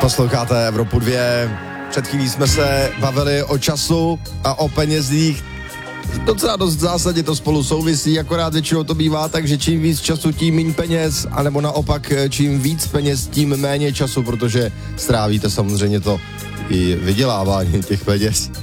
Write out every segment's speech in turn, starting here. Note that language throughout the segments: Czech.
Posloucháte Evropu 2. Před chvílí jsme se bavili o času a o penězích. Docela dost v zásadě to spolu souvisí, akorát většinou to bývá tak, že čím víc času, tím méně peněz, anebo naopak čím víc peněz, tím méně času, protože strávíte samozřejmě to i vydělávání těch peněz.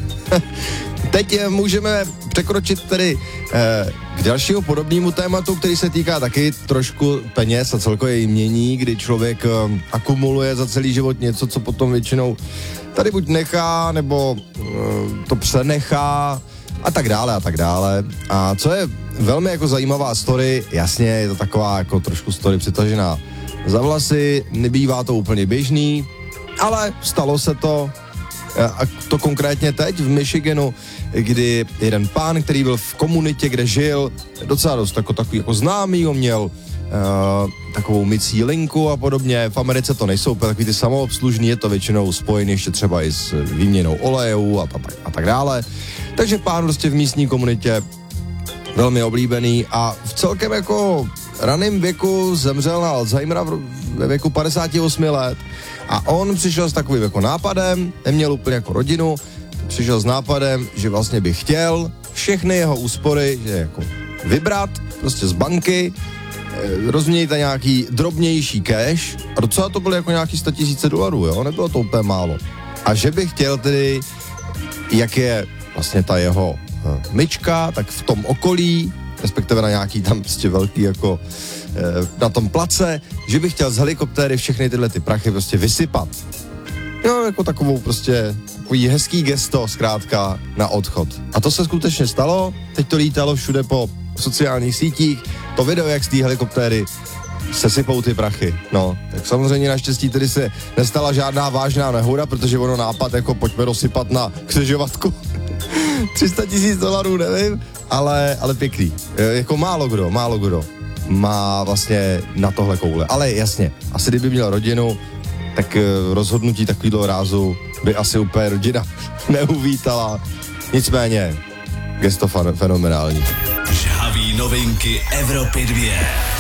Teď můžeme překročit tedy k dalšímu podobnému tématu, který se týká taky trošku peněz a celkově jmění, kdy člověk akumuluje za celý život něco, co potom většinou tady buď nechá, nebo to přenechá a tak dále a tak dále. A co je velmi jako zajímavá story, jasně, je to taková jako trošku story přitažená za vlasy, nebývá to úplně běžný, ale stalo se to. A to konkrétně teď v Michiganu, kdy jeden pán, který byl v komunitě, kde žil, docela dost takový jako známý, on měl takovou mycí linku a podobně. V Americe to nejsou takový ty samoobslužný, je to většinou spojený ještě třeba i s výměnou olejů a tak dále. Takže pán prostě v místní komunitě velmi oblíbený a v celkem jako raném věku zemřel na Alzheimera ve věku 58 let. A on přišel s takovým jako nápadem, neměl úplně jako rodinu, přišel s nápadem, že vlastně by chtěl všechny jeho úspory, že jako vybrat prostě z banky, rozměnit nějaký drobnější cash a docela to bylo jako nějaký $100,000, jo, nebylo to úplně málo. A že by chtěl tedy, jak je vlastně ta jeho myčka, tak v tom okolí, respektive na nějaký tam prostě velký jako na tom place, že bych chtěl z helikoptéry všechny tyhle ty prachy prostě vysypat. Jo, jako takovou prostě takový hezký gesto zkrátka na odchod. A to se skutečně stalo, teď to lítalo všude po sociálních sítích, to video, jak z té helikoptéry sesypou ty prachy. No, tak samozřejmě naštěstí tedy se nestala žádná vážná nehoda, protože ono nápad jako pojďme rozsypat na křižovatku. $300,000, nevím, ale pěkný. Jako málo kdo má vlastně na tohle koule. Ale jasně, asi kdyby měl rodinu, tak rozhodnutí takovýhle rázu by asi úplně rodina neuvítala. Nicméně, gesto fenomenální. Žhaví novinky Evropy 2.